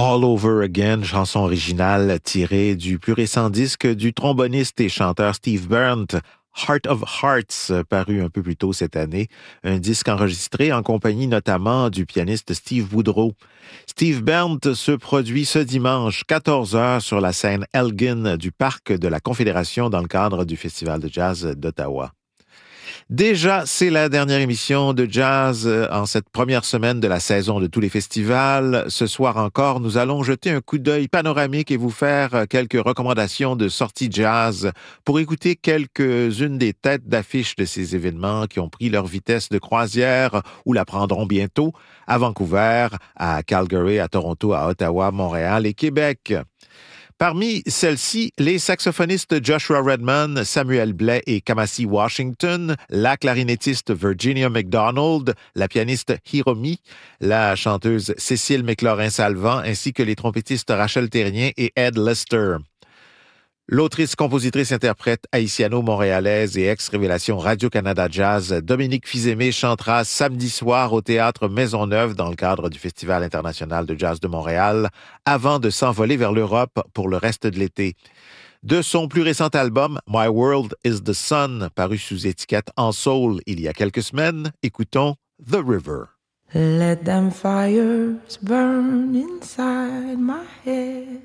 All Over Again, chanson originale tirée du plus récent disque du tromboniste et chanteur Steve Burnt, Heart of Hearts, paru un peu plus tôt cette année, un disque enregistré en compagnie notamment du pianiste Steve Boudreau. Steve Burnt se produit ce dimanche 14h sur la scène Elgin du Parc de la Confédération dans le cadre du Festival de jazz d'Ottawa. Déjà, c'est la dernière émission de jazz en cette première semaine de la saison de tous les festivals. Ce soir encore, nous allons jeter un coup d'œil panoramique et vous faire quelques recommandations de sorties jazz pour écouter quelques-unes des têtes d'affiche de ces événements qui ont pris leur vitesse de croisière ou la prendront bientôt à Vancouver, à Calgary, à Toronto, à Ottawa, Montréal et Québec. Parmi celles-ci, les saxophonistes Joshua Redman, Samuel Blais et Kamasi Washington, la clarinettiste Virginia McDonald, la pianiste Hiromi, la chanteuse Cécile McLaurin-Salvant, ainsi que les trompettistes Rachel Terrien et Ed Lester. L'autrice, compositrice, interprète haïtiano-montréalaise et ex-révélation Radio-Canada Jazz, Dominique Fils-Aimé chantera samedi soir au Théâtre Maisonneuve dans le cadre du Festival international de jazz de Montréal, avant de s'envoler vers l'Europe pour le reste de l'été. De son plus récent album, My World is the Sun, paru sous étiquette En Soul il y a quelques semaines, écoutons The River. Let them fires burn inside my head.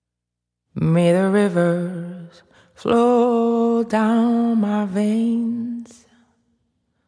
May the rivers flow down my veins.